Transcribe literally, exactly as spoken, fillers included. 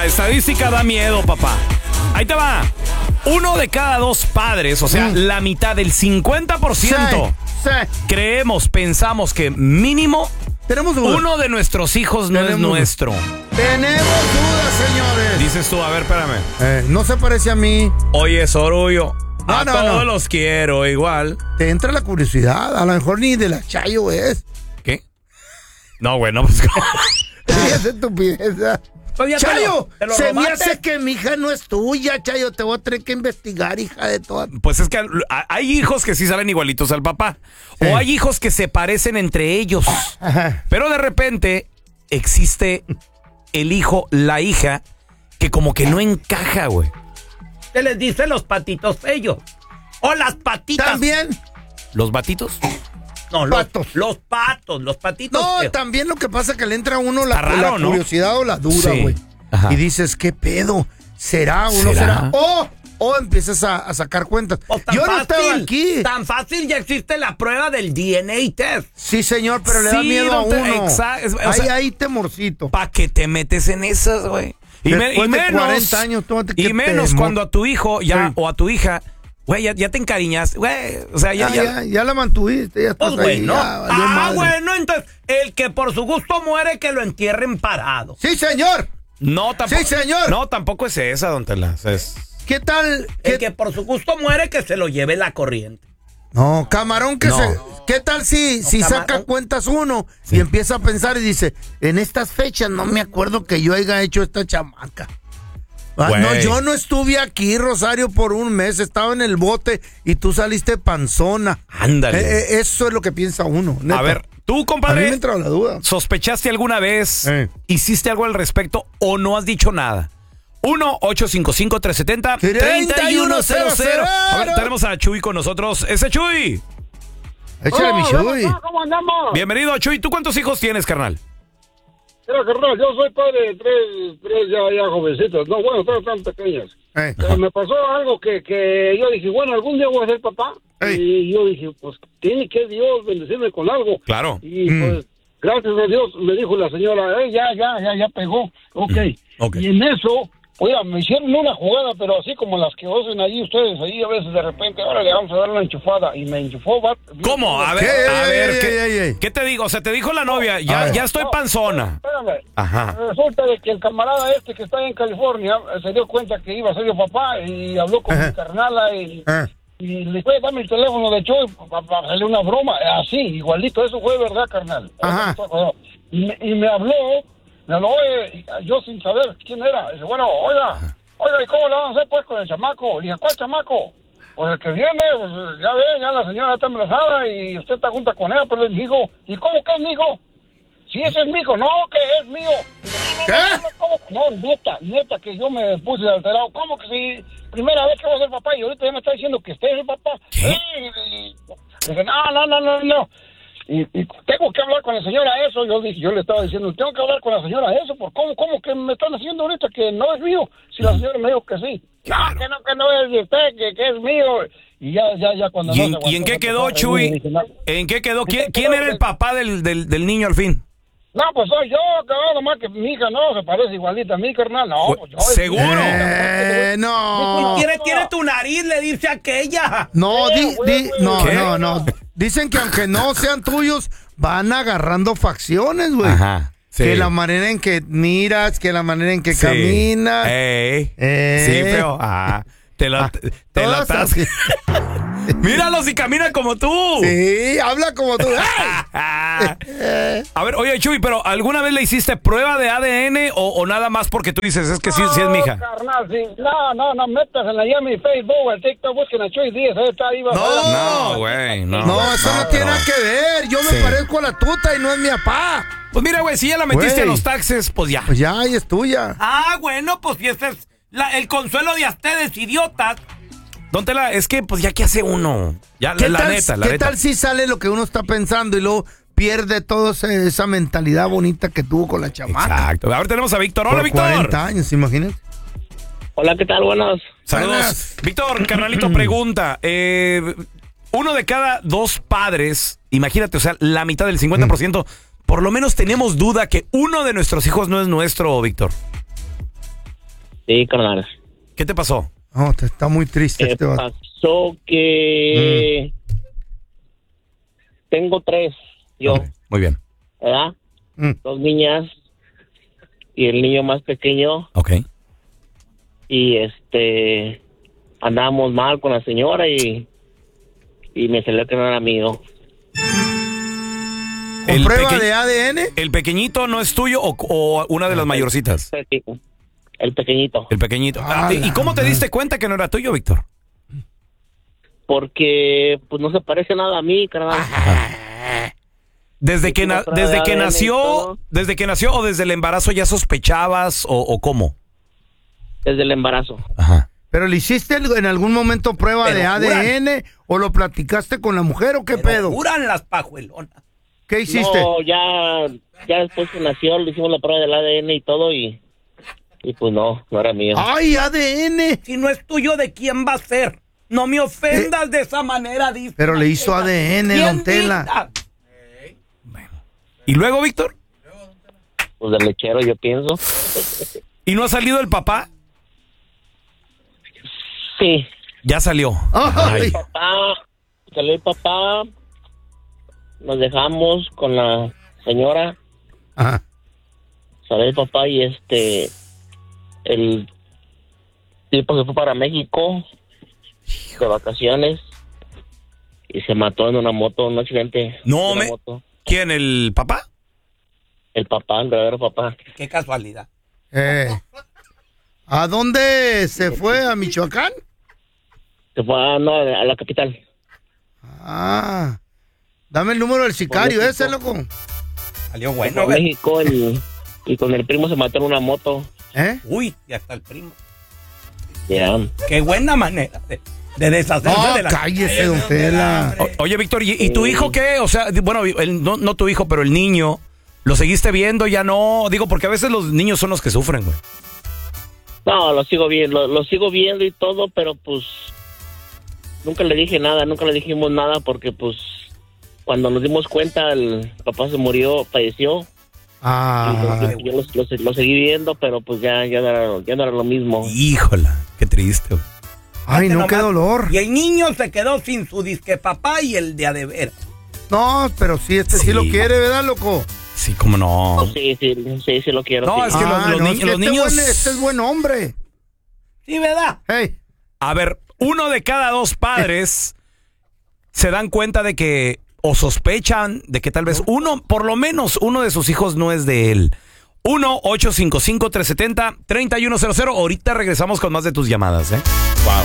la estadística da miedo, papá. Ahí te va. Uno de cada dos padres, o sea, mm. la mitad del cincuenta por ciento, sí, sí. creemos, pensamos que mínimo Tenemos dudas. uno de nuestros hijos no Tenemos. es nuestro. Tenemos dudas, señores. Dices tú, a ver, espérame. Eh, no se parece a mí. Oye, Sorullo, no, a no, todos no. los quiero igual. Te entra la curiosidad, a lo mejor ni de la Chayo es. ¿Qué? No, güey, no, pues... Esa estupidez. Pues Chayo, te lo, te lo se robaste. me hace que mi hija no es tuya, Chayo. Te voy a tener que investigar, hija de toda. Pues es que hay hijos que sí salen igualitos al papá. Sí. O hay hijos que se parecen entre ellos. Ajá. Pero de repente existe el hijo, la hija, que como que no encaja, güey. Se les dice los patitos ellos. O las patitas. ¿También? ¿Los batitos? No, los patos. Los patos, los patitos. No, pero... también lo que pasa es que le entra a uno la, raro, la curiosidad, ¿no? O la duda, güey. Sí. Y dices, ¿qué pedo? ¿Será o no será? O, o empiezas a, a sacar cuentas. Yo no estaba aquí. Tan fácil, ya existe la prueba del D N A test. Sí, señor, pero le da sí, miedo a uno. Exacto. Ahí sea, hay temorcito. ¿Para qué te metes en esas, güey? Y, me, y menos, cuarenta años, y menos cuando a tu hijo ya sí. o a tu hija... Güey, ya, ya te encariñaste, güey. O sea, ya, ah, ya, ya, ya la mantuviste, ya estás pues, ahí. ¿no? Ya, ah, bueno, entonces, el que por su gusto muere, que lo entierren parado. Sí, señor. No, tampoco. Sí, señor. No, tampoco es esa, don Telas. Es... ¿Qué tal? El ¿Qué... que por su gusto muere, que se lo lleve la corriente. No, camarón que no. se... ¿Qué tal si, no, si saca cuentas uno sí. y empieza a pensar y dice, en estas fechas no me acuerdo que yo haya hecho esta chamaca? Ah, no, yo no estuve aquí, Rosario, por un mes, estaba en el bote y tú saliste panzona. Ándale. Eh, eh, eso es lo que piensa uno. Neta. A ver, tú, compadre, a mí me entró la duda. ¿Sospechaste alguna vez? Eh. ¿Hiciste algo al respecto o no has dicho nada? uno ocho cinco cinco, tres siete cero, tres uno cero cero. A ver, tenemos a Chuy con nosotros. ¡Ese Chuy! Échale, oh, mi Chuy. ¿Cómo andamos? Bienvenido, Chuy. ¿Tú cuántos hijos tienes, carnal? Mira, carnal, yo soy padre de tres, tres ya, ya jovencitos. No, bueno, todos están pequeños. Eh. Pero me pasó algo que, que yo dije, bueno, algún día voy a ser papá. Hey. Y yo dije, pues, tiene que Dios bendecirme con algo. Claro. Y mm. pues, gracias a Dios, me dijo la señora, eh, ya, ya, ya, ya pegó. Ok. Mm. okay. Y en eso, oiga, me hicieron una jugada, pero así como las que hacen ahí ustedes, ahí a veces de repente, ahora le vamos a dar una enchufada. Y me enchufó. Va, ¿Cómo? A ver, ¿Qué? a ver, ey, ¿qué, ey, ey. ¿qué te digo? O sea, te dijo la novia, ya, ya estoy panzona. Espérame. Ajá. Resulta de que el camarada este que está en California se dio cuenta que iba a ser yo papá y habló con Ajá. mi carnala y, y le fue, dame el teléfono de Chuy para pa hacerle una broma. Así, igualito, eso fue verdad, carnal. Ajá. Y me, y me habló, me habló, oye, yo sin saber quién era. Dice, bueno, oiga, Ajá. oiga, ¿y cómo le van a hacer pues con el chamaco? Le dije, ¿cuál chamaco? Pues el que viene, pues ya ve, ya la señora está embarazada y usted está junta con ella, pero le dijo, ¿y cómo que es mi hijo? Si ese es mi hijo, no, que es mío. ¿Qué? No, no, neta, neta, que yo me puse alterado. ¿Cómo que si primera vez que voy a ser papá y ahorita ya me está diciendo que usted es el papá? ¿Qué? Y dije, no, no, no, no, no. Y, y tengo que hablar con la señora eso. Yo dije, yo le estaba diciendo, tengo que hablar con la señora eso. ¿Por cómo, cómo que me están haciendo ahorita que no es mío? Si la señora me dijo que sí. Claro. No, que no, que no es de usted, que, que es mío. Y ya, ya, ya cuando ¿Y, no en, se aguantó, ¿y en qué quedó, dije, Chuy? no. ¿En qué quedó? ¿Quién, ¿quién era el papá del, del, del niño al fin? No, pues soy yo, cabrón, nomás que mi hija no, se parece igualita a mí, carnal. No, pues yo. ¿Seguro? Eh, no. ¿Tiene, tiene tu nariz? Le dice aquella. No, Sí, di, güey, di, güey. no, ¿Qué? no, no. Dicen que aunque no sean tuyos, van agarrando facciones, güey. Ajá. Sí. Que la manera en que miras, que la manera en que Sí. caminas. Ey. Eh. Sí, pero... Ah, te lo, Ah, te, te lo todas estás... así. Míralo si camina como tú. Sí, habla como tú. ¡Ay! A ver, oye, Chuy, pero ¿alguna vez le hiciste prueba de A D N o, o nada más porque tú dices, es que sí, sí es mi hija? No, carnal, sí. No, no, no, metas en la llave mi Facebook, el TikTok, busquen a Chuy Díaz, ahí está, ahí va. No, güey, no. No, eso no, no tiene pero- nada que ver. Yo me Sí. parezco a la tuta y no es mi papá. Pues mira, güey, si ya la metiste Güey. a los taxes, pues ya. Pues ya, y es tuya. Ah, bueno, pues si ese es la- el consuelo de ustedes, idiotas. Don Tela, es que, pues ya, ¿qué hace uno? Ya, ¿Qué, la, tal, la neta, la ¿qué neta. tal si sale lo que uno está pensando y luego pierde toda ese- esa mentalidad bonita que tuvo con la chamaca? Exacto. Ahora tenemos a Víctor. Hola, Por Víctor. cuarenta años, imagínate. Hola, ¿qué tal? Buenas. Saludos. Buenas. Víctor, carnalito, pregunta. Eh, uno de cada dos padres, imagínate, o sea, la mitad del cincuenta por ciento, por lo menos tenemos duda que uno de nuestros hijos no es nuestro, Víctor. Sí, carnal. ¿Qué te pasó? No, te está muy triste Me este vato. pasó que mm. tengo tres, yo. Okay, muy bien. ¿Verdad? Mm. Dos niñas y el niño más pequeño. Ok. Y este, andábamos mal con la señora y, y me salió que no era mío. ¿Con El prueba peque- de A D N? ¿El pequeñito no es tuyo o, o una de las mayorcitas? El pequeñito. El pequeñito. Ah, Ah, ¿Y y cómo te diste cuenta que no era tuyo, Víctor? Porque pues no se parece nada a mí, carnal. Desde que, na- desde que nació, desde que nació o desde el embarazo ya sospechabas o, o cómo. Desde el embarazo. Ajá. ¿Pero le hiciste en algún momento prueba Pero de A D N o lo platicaste con la mujer o qué pedo? Juran las pajuelonas. ¿Qué hiciste? No, ya, ya después que nació le hicimos la prueba del A D N y todo y, y pues no, no era mío. ¡Ay, A D N! Si no es tuyo, ¿de quién va a ser? No me ofendas eh, de esa manera, dice. Pero le hizo A D N, don Tela. Bueno. ¿Y luego, Víctor? Pues del lechero, yo pienso. ¿Y no ha salido el papá? Sí. Ya salió. Ay. El papá, salió el papá, nos dejamos con la señora. Ajá. Salió el papá y este, el tipo se fue para México de vacaciones y se mató en una moto, un accidente. No me. Moto. ¿Quién, el papá? El papá, el verdadero papá. Qué casualidad. Eh. ¿A dónde se fue? ¿A Michoacán? Se fue a, no, a la capital. Ah. Dame el número del sicario ese, loco. Salió bueno. En México el, y con el primo se mató en una moto. ¿Eh? Uy, ya está el primo. Ya. Yeah. Qué buena manera de, de deshacerse no, de la... cállese, don Tela. O, oye, Víctor, ¿y, ¿y tu hijo qué? O sea, bueno, el, no, no tu hijo, pero el niño, ¿lo seguiste viendo? Ya no. Digo, porque a veces los niños son los que sufren, güey. No, lo sigo viendo, lo, lo sigo viendo y todo, pero pues nunca le dije nada, nunca le dijimos nada porque pues cuando nos dimos cuenta el papá se murió, falleció. Ah. Y yo lo, lo, lo seguí viendo, pero pues ya, ya, no era, ya no era lo mismo. Híjola, qué triste, güey. Ay, no, qué dolor. Y el niño se quedó sin su disque papá y el de a de ver. No, pero sí, este sí, sí lo quiere, ¿verdad, loco? Sí, cómo no. Oh, sí, sí, sí, sí lo quiero. No, sí. es que ah, los, los, no, ni- es que los este niños... Buen, este es buen hombre. Sí, ¿verdad? Hey. A ver, uno de cada dos padres se dan cuenta de que, o sospechan de que tal vez uno, por lo menos uno de sus hijos no es de él. uno ocho cinco cinco, tres siete cero, tres uno cero cero. Ahorita regresamos con más de tus llamadas, ¿eh?